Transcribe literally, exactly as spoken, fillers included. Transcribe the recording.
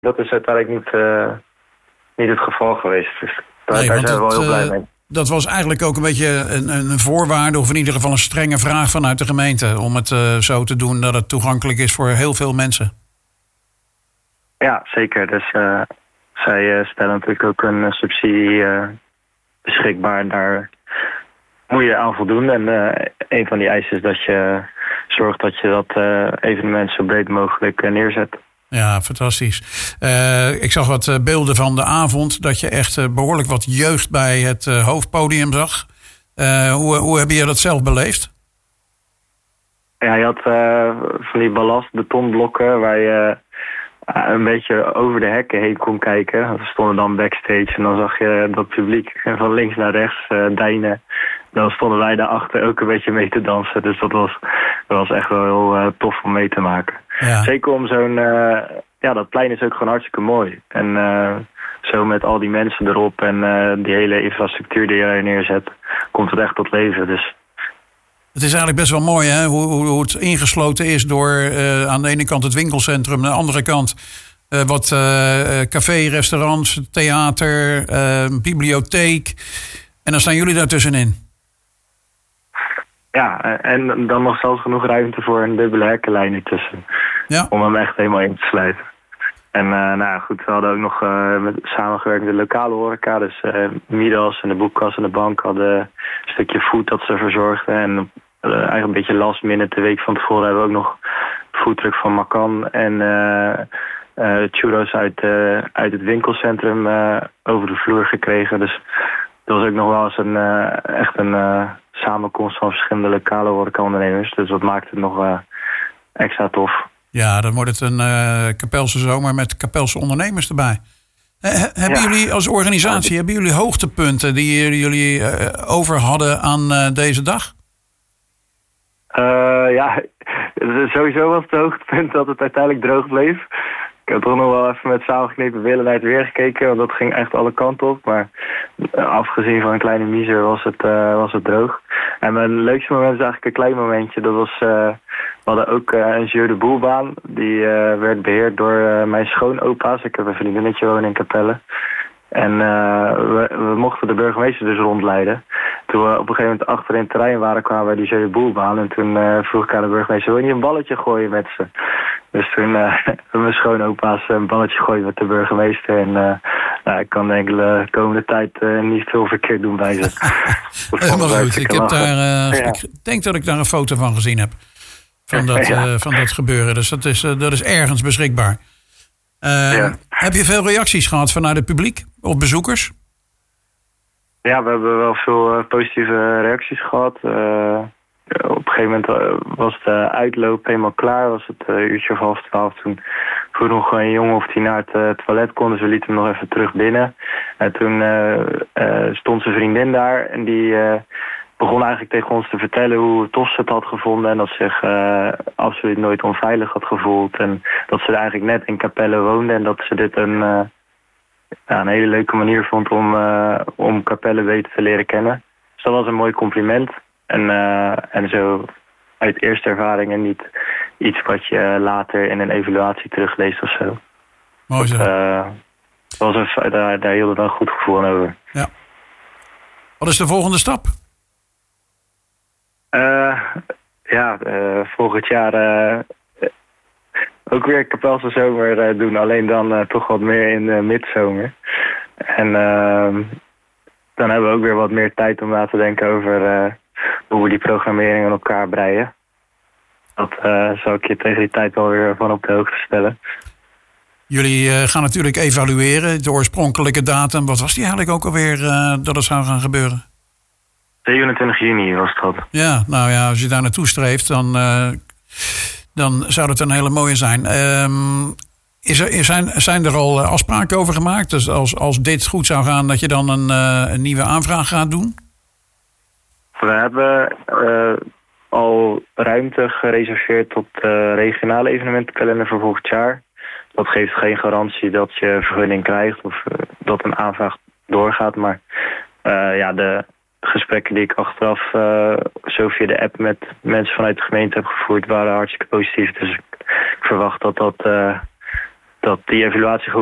dat is uiteindelijk niet, uh, niet het geval geweest. Dus daar, nee, daar zijn we wel heel uh, blij mee. Dat was eigenlijk ook een beetje een, een voorwaarde, of in ieder geval een strenge vraag vanuit de gemeente, om het uh, zo te doen dat het toegankelijk is voor heel veel mensen. Ja, zeker. Dus uh, zij uh, stellen natuurlijk ook een uh, subsidie uh, beschikbaar. Daar moet je aan voldoen. En uh, een van die eisen is dat je zorgt dat je dat uh, evenement zo breed mogelijk uh, neerzet. Ja, fantastisch. Uh, ik zag wat uh, beelden van de avond, dat je echt uh, behoorlijk wat jeugd bij het uh, hoofdpodium zag. Uh, hoe, hoe heb je dat zelf beleefd? Ja, je had uh, van die ballastbetonblokken waar je uh, een beetje over de hekken heen kon kijken. We stonden dan backstage en dan zag je dat publiek van links naar rechts uh, deinen. Dan stonden wij daarachter ook een beetje mee te dansen. Dus dat was, dat was echt wel heel uh, tof om mee te maken. Ja. Zeker om zo'n... Uh, ja, dat plein is ook gewoon hartstikke mooi. En uh, zo met al die mensen erop en uh, die hele infrastructuur die je er neerzet, komt het echt tot leven. Dus. Het is eigenlijk best wel mooi, hè? Hoe, hoe, hoe het ingesloten is door uh, aan de ene kant het winkelcentrum, aan de andere kant uh, wat uh, café, restaurants, theater, uh, bibliotheek. En dan staan jullie daartussenin. Ja, en dan nog zelfs genoeg ruimte voor een dubbele hekkenlijn ertussen. Ja. Om hem echt helemaal in te sluiten. En uh, nou ja, goed, we hadden ook nog uh, met, samengewerkt met de lokale horeca. Dus uh, Midas en de boekkast en de bank hadden een stukje food dat ze verzorgden. En uh, eigenlijk een beetje last minute de week van tevoren hebben we ook nog foodtruck van Macan en uh, uh, churros uit, uh, uit het winkelcentrum uh, over de vloer gekregen. Dus dat was ook nog wel eens een, uh, echt een uh, samenkomst van verschillende lokale horeca-ondernemers. Dus dat maakt het nog uh, extra tof. Ja, dan wordt het een uh, Kapelse zomer met Kapelse ondernemers erbij. Uh, hebben ja. jullie als organisatie, hebben jullie hoogtepunten die jullie uh, over hadden aan uh, deze dag? Uh, ja, sowieso was het hoogtepunt dat het uiteindelijk droog bleef. Ik heb toch nog wel even met samengeknepen billen naar het weer gekeken, want dat ging echt alle kanten op. Maar afgezien van een kleine miser was het, uh, was het droog. En mijn leukste moment is eigenlijk een klein momentje. Dat was, uh, we hadden ook uh, een Jeu de Boelbaan. Die uh, werd beheerd door uh, mijn schoonopa's. Ik heb een vriendinnetje wonen in Capelle. En uh, we, we mochten de burgemeester dus rondleiden. Toen we op een gegeven moment achter in het terrein waren, kwamen we die Jeu de Boelbaan. En toen uh, vroeg ik aan de burgemeester, wil je niet een balletje gooien met ze? Dus toen uh, hebben mijn schoonopa's een balletje gooien met de burgemeester. En uh, nou, ik kan denk ik de komende tijd uh, niet veel verkeerd doen bij ze. Helemaal goed. Ik, heb daar, uh, ja. ik denk dat ik daar een foto van gezien heb. Van dat, ja. uh, van dat gebeuren. Dus dat is, uh, dat is ergens beschikbaar. Uh, ja. Heb je veel reacties gehad vanuit het publiek of bezoekers? Ja, we hebben wel veel uh, positieve reacties gehad. Uh, op een gegeven moment uh, was de uitloop helemaal klaar. Was het een uh, uurtje of half twaalf. Toen vroeg nog een jongen of hij naar het uh, toilet kon. Dus we lieten hem nog even terug binnen. En toen uh, uh, stond zijn vriendin daar. En die uh, begon eigenlijk tegen ons te vertellen hoe tof ze het had gevonden. En dat ze zich uh, absoluut nooit onveilig had gevoeld. En dat ze er eigenlijk net in Capelle woonde. En dat ze dit een... Uh, Ja, een hele leuke manier vond om, uh, om Capelle beter te leren kennen. Dus dat was een mooi compliment. En, uh, en zo uit eerste ervaring en niet iets wat je later in een evaluatie terugleest of zo. Mooi zo. Dat, uh, was een, daar, daar hield het een goed gevoel aan over. Ja. Wat is de volgende stap? Uh, ja, uh, volgend jaar... Uh, Ook weer Kapelse zomer uh, doen, alleen dan uh, toch wat meer in de midzomer. En uh, dan hebben we ook weer wat meer tijd om na te denken over uh, hoe we die programmering aan elkaar breien. Dat uh, zal ik je tegen die tijd wel weer van op de hoogte stellen. Jullie uh, gaan natuurlijk evalueren, de oorspronkelijke datum. Wat was die eigenlijk ook alweer uh, dat het zou gaan gebeuren? zevenentwintig juni was het dat. Ja, nou ja, als je daar naartoe streeft, dan... Uh, dan zou het een hele mooie zijn. Um, is er, zijn, zijn er al afspraken over gemaakt? Dus als, als dit goed zou gaan, dat je dan een, uh, een nieuwe aanvraag gaat doen? We hebben uh, al ruimte gereserveerd tot de regionale evenementenkalender voor volgend jaar. Dat geeft geen garantie dat je vergunning krijgt of uh, dat een aanvraag doorgaat. Maar uh, ja, de... gesprekken die ik achteraf uh, zo via de app met mensen vanuit de gemeente heb gevoerd waren hartstikke positief. Dus ik, ik verwacht dat dat uh, dat die evaluatiegroep